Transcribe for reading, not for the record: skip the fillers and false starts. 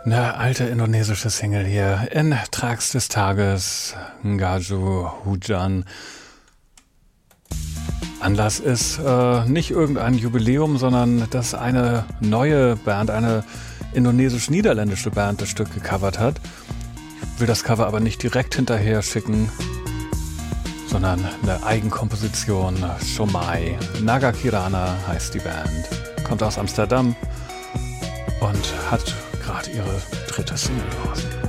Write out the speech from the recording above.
Eine alte indonesische Single hier in Tracks des Tages, Ngaju Hujan. Anlass ist nicht irgendein Jubiläum, sondern dass eine neue Band, eine indonesisch-niederländische Band das Stück gecovert hat. Ich will das Cover aber nicht direkt hinterher schicken, sondern eine Eigenkomposition. Shomai. Naga Kirana heißt die Band. Kommt aus Amsterdam und hat gerade ihre dritte Single draußen.